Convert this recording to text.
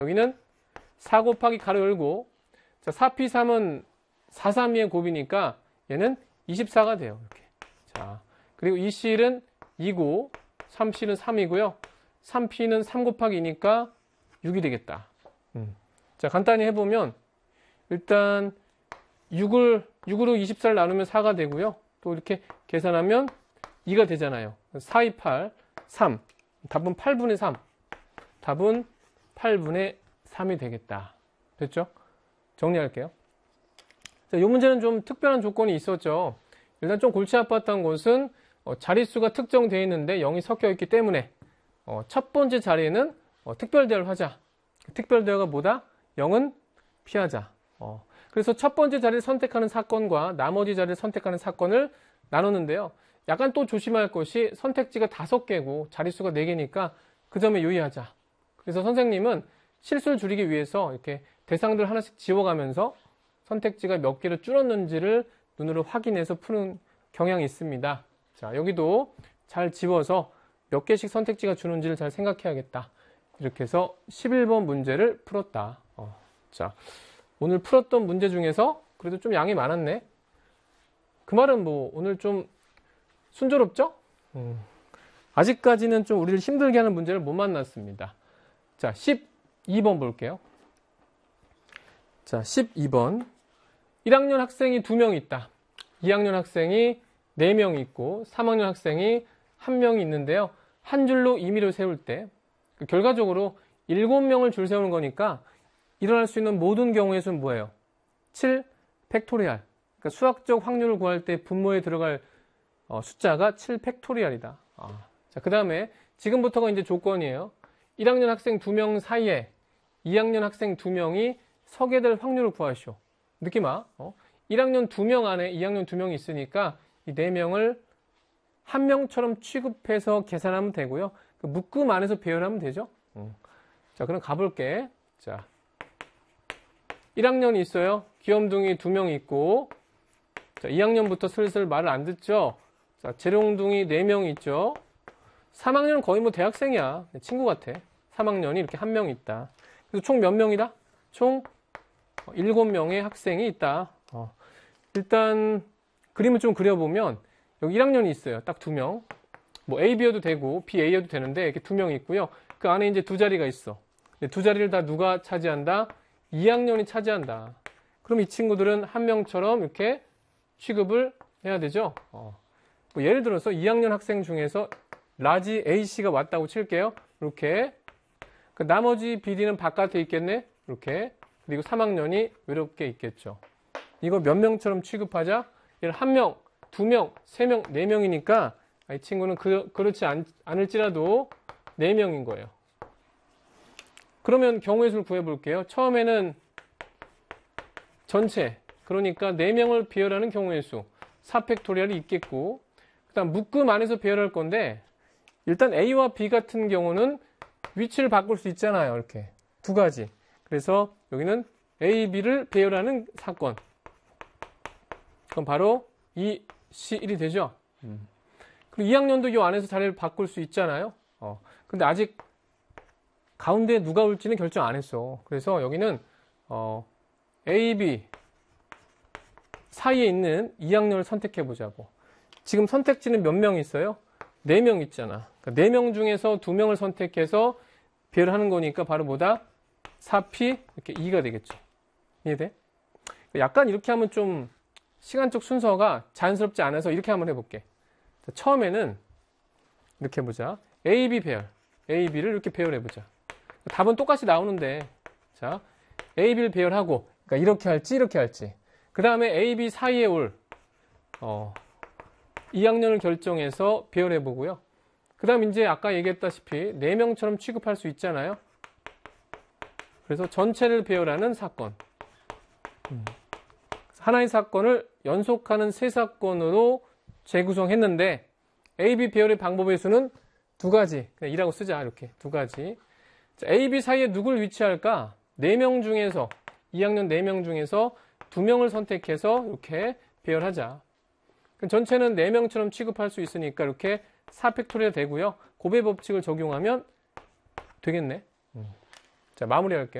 여기는 4 곱하기 가로 열고, 자, 4p3은 4, 3, 2의 곱이니까 얘는 24가 돼요. 이렇게. 자, 그리고 2cl은 2고, 3cl은 3이고요. 3p는 3 곱하기 2니까 6이 되겠다. 자, 간단히 해보면, 일단 6으로 24를 나누면 4가 되고요. 또 이렇게 계산하면 2가 되잖아요. 4, 2, 8, 3. 답은 8분의 3. 답은 8분의 3이 되겠다. 됐죠? 정리할게요. 자, 이 문제는 좀 특별한 조건이 있었죠. 일단 좀 골치 아팠던 것은 자릿수가 특정되어 있는데 0이 섞여 있기 때문에 첫 번째 자리에는 특별대여를 하자. 특별대여가 뭐다? 0은 피하자. 그래서 첫 번째 자리를 선택하는 사건과 나머지 자리를 선택하는 사건을 나누는데요. 약간 또 조심할 것이 선택지가 5개고 자릿수가 4개니까 그 점에 유의하자. 그래서 선생님은 실수를 줄이기 위해서 이렇게 대상들 하나씩 지워가면서 선택지가 몇 개로 줄었는지를 눈으로 확인해서 푸는 경향이 있습니다. 자, 여기도 잘 지워서 몇 개씩 선택지가 주는지를 잘 생각해야겠다. 이렇게 해서 11번 문제를 풀었다. 자, 오늘 풀었던 문제 중에서 그래도 좀 양이 많았네. 그 말은 뭐 오늘 좀 순조롭죠? 아직까지는 좀 우리를 힘들게 하는 문제를 못 만났습니다. 자, 12번 볼게요. 자, 12번. 1학년 학생이 2명 있다. 2학년 학생이 4명 있고 3학년 학생이 1명이 있는데요. 한 줄로 임의를 세울 때 결과적으로 7명을 줄 세우는 거니까 일어날 수 있는 모든 경우의 수는 뭐예요? 7 팩토리얼. 그러니까 수학적 확률을 구할 때 분모에 들어갈 숫자가 7 팩토리얼이다. 자, 그 다음에 지금부터가 이제 조건이에요. 1학년 학생 2명 사이에 2학년 학생 2명이 서게 될 확률을 구하시오. 느낌 와? 1학년 2명 안에 2학년 2명이 있으니까 이 4명을 한 명처럼 취급해서 계산하면 되고요. 그 묶음 안에서 배열하면 되죠. 자, 그럼 가볼게. 자, 1학년이 있어요. 귀염둥이 2명 있고, 자, 2학년부터 슬슬 말을 안 듣죠. 자, 재롱둥이 4명 있죠. 3학년은 거의 뭐 대학생이야. 친구 같아. 3학년이 이렇게 1명 있다. 그래서 총 몇 명이다? 총 7명의 학생이 있다. 일단 그림을 좀 그려보면 여기 1학년이 있어요. 딱 2명. 뭐 A, B여도 되고 B, A여도 되는데 이렇게 2명이 있고요. 그 안에 이제 2자리가 있어. 두 자리를 다 누가 차지한다? 2학년이 차지한다. 그럼 이 친구들은 한 명처럼 이렇게 취급을 해야 되죠. 뭐 예를 들어서 2학년 학생 중에서 라지 A씨가 왔다고 칠게요. 이렇게. 그 나머지 BD는 바깥에 있겠네. 이렇게. 그리고 3학년이 외롭게 있겠죠. 이거 몇 명처럼 취급하자? 얘를 1명, 2명, 3명, 4명이니까 이 친구는 그렇지 않을지라도 4명인 거예요. 그러면 경우의 수를 구해볼게요. 처음에는 전체, 그러니까 4명을 배열하는 경우의 수 4팩토리얼이 있겠고, 그 다음 묶음 안에서 배열할 건데 일단 A와 B 같은 경우는 위치를 바꿀 수 있잖아요. 이렇게 두 가지. 그래서 여기는 A, B를 배열하는 사건. 그럼 바로 2, C1이 되죠. 그리고 2학년도 이 안에서 자리를 바꿀 수 있잖아요. 근데 아직 가운데 누가 올지는 결정 안 했어. 그래서 여기는 A, B 사이에 있는 2학년을 선택해 보자고. 지금 선택지는 몇 명 있어요? 4명 있잖아. 그러니까 4명 중에서 2명을 선택해서 배열하는 거니까 바로 뭐다? 4P 이렇게 2가 되겠죠. 이해돼? 약간 이렇게 하면 좀 시간적 순서가 자연스럽지 않아서 이렇게 한번 해볼게. 자, 처음에는 이렇게 해보자. A, B 배열. A, B를 이렇게 배열해보자. 답은 똑같이 나오는데, 자, A, B를 배열하고, 그러니까 이렇게 할지, 이렇게 할지. 그 다음에 A, B 사이에 올 2학년을 결정해서 배열해보고요. 그 다음 이제 아까 얘기했다시피 4명처럼 취급할 수 있잖아요. 그래서 전체를 배열하는 사건. 하나의 사건을 연속하는 3사건으로 재구성했는데 A, B 배열의 방법의 수는 2가지. 그냥 2라고 쓰자. 이렇게 2가지. 자, A, B 사이에 누굴 위치할까? 4명 중에서 2학년 4명 중에서 2명을 선택해서 이렇게 배열하자. 전체는 4명처럼 취급할 수 있으니까 이렇게 4팩토리얼 되고요. 곱의 법칙을 적용하면 되겠네. 자, 자, 마무리할게요.